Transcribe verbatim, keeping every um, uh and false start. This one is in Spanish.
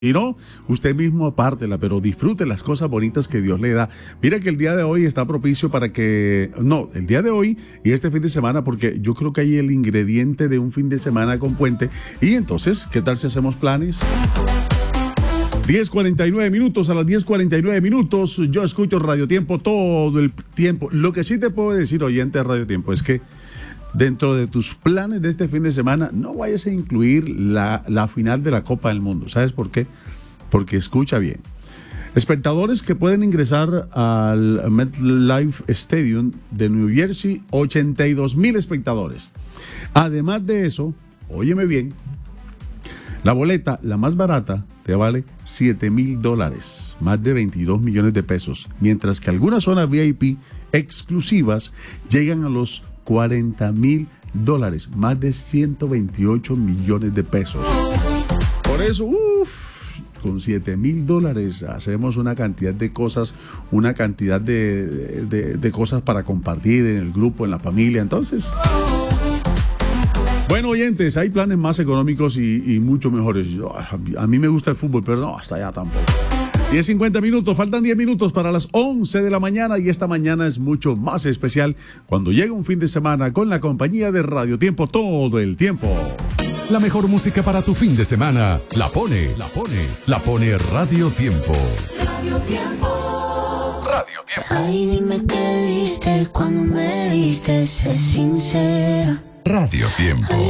Y no, usted mismo apártela, pero disfrute las cosas bonitas que Dios le da. Mira que el día de hoy está propicio para que... No, el día de hoy y este fin de semana, porque yo creo que hay el ingrediente de un fin de semana con puente. Y entonces, ¿qué tal si hacemos planes? diez cuarenta y nueve minutos, a las diez cuarenta y nueve minutos, yo escucho Radio Tiempo todo el tiempo. Lo que sí te puedo decir, oyente de Radio Tiempo, es que dentro de tus planes de este fin de semana, no vayas a incluir la, la final de la Copa del Mundo. ¿Sabes por qué? Porque escucha bien. Espectadores que pueden ingresar al MetLife Stadium de New Jersey, ochenta y dos mil espectadores. Además de eso, óyeme bien, la boleta, la más barata, te vale siete mil dólares, más de veintidós millones de pesos, mientras que algunas zonas V I P exclusivas llegan a los cuarenta mil dólares, más de ciento veintiocho millones de pesos. Por eso, uff, con siete mil dólares hacemos una cantidad de cosas, una cantidad de, de, de cosas para compartir en el grupo, en la familia. Entonces, bueno, oyentes, hay planes más económicos y, y mucho mejores. Yo, a, a mí me gusta el fútbol, pero no, hasta allá tampoco. diez cincuenta minutos, faltan diez minutos para las once de la mañana y esta mañana es mucho más especial cuando llega un fin de semana con la compañía de Radio Tiempo todo el tiempo. La mejor música para tu fin de semana la pone, la pone, la pone Radio Tiempo. Radio Tiempo. Radio Tiempo. Ay, dime qué viste cuando me viste, sé sincera. Radio Tiempo.